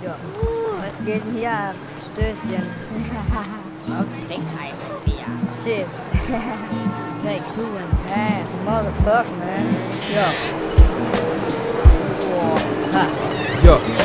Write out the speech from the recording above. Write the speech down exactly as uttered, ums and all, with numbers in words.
Ja. Was geht denn hier ab? Stößchen. Und trink ein Bier. Shit. Take two and pass. Motherfucker, man. Ja. Boah. Ha. Ja,